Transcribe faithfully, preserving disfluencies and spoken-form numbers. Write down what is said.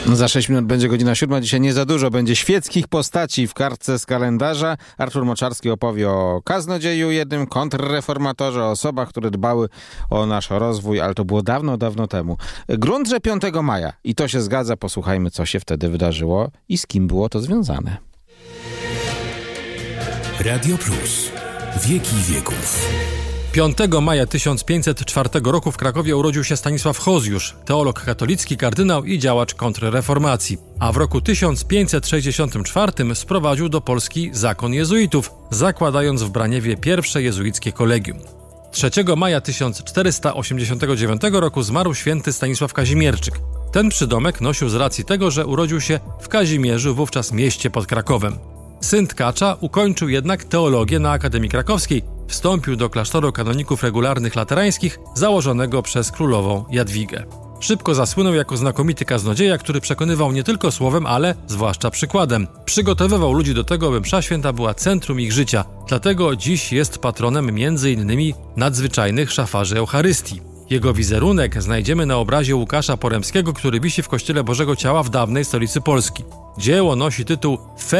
Za sześć minut będzie godzina siódma. Dzisiaj nie za dużo. Będzie świeckich postaci w kartce z kalendarza. Artur Moczarski opowie o kaznodzieju jednym, kontrreformatorze, o osobach, które dbały o nasz rozwój, ale to było dawno, dawno temu. Grunt, że piątego maja. I to się zgadza. Posłuchajmy, co się wtedy wydarzyło i z kim było to związane. Radio Plus. Wieki wieków. piątego maja tysiąc pięćset czwartego roku w Krakowie urodził się Stanisław Hozjusz, teolog katolicki, kardynał i działacz kontrreformacji. A w roku tysiąc pięćset sześćdziesiątym czwartym sprowadził do Polski zakon jezuitów, zakładając w Braniewie pierwsze jezuickie kolegium. trzeciego maja tysiąc czterysta osiemdziesiątego dziewiątego roku zmarł święty Stanisław Kazimierczyk. Ten przydomek nosił z racji tego, że urodził się w Kazimierzu, wówczas mieście pod Krakowem. Syn tkacza ukończył jednak teologię na Akademii Krakowskiej. Wstąpił do klasztoru kanoników regularnych laterańskich założonego przez królową Jadwigę. Szybko zasłynął jako znakomity kaznodzieja, który przekonywał nie tylko słowem, ale zwłaszcza przykładem. Przygotowywał ludzi do tego, by msza święta była centrum ich życia. Dlatego dziś jest patronem między innymi nadzwyczajnych szafarzy Eucharystii. Jego wizerunek znajdziemy na obrazie Łukasza Poremskiego, który wisi w kościele Bożego Ciała w dawnej stolicy Polski. Dzieło nosi tytuł